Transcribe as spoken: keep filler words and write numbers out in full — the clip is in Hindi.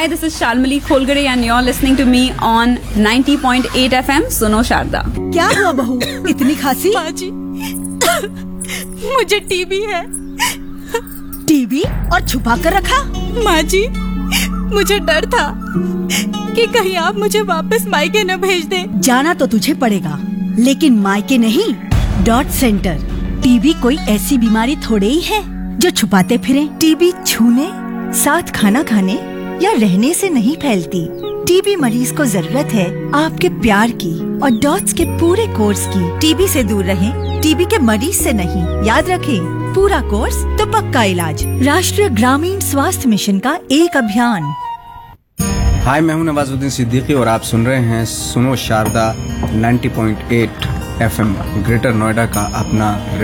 Hi, this is Shalmali Kholgare and you're listening to me on ninety point eight F M सुनो शारदा। क्या हुआ बहू, इतनी खांसी? माँ जी, मुझे टीबी है। टीबी और छुपा कर रखा? माँ जी, मुझे डर था कि कहीं आप मुझे वापस मायके न भेज दें। जाना तो तुझे पड़ेगा, लेकिन मायके नहीं। Dot centre. टीबी कोई ऐसी बीमारी थोड़े ही है जो छुपाते फिरें। टीबी छूने, साथ खाना खाने या रहने से नहीं फैलती। टीबी मरीज को जरूरत है आपके प्यार की और डॉट्स के पूरे कोर्स की। टीबी से दूर रहें, टीबी के मरीज से नहीं। याद रखें, पूरा कोर्स तो पक्का इलाज। राष्ट्रीय ग्रामीण स्वास्थ्य मिशन का एक अभियान। हाय, मैं हूं नवाजुद्दीन सिद्दीकी और आप सुन रहे हैं सुनो शारदा नब्बे पॉइंट आठ एफएम, ग्रेटर नोएडा का अपना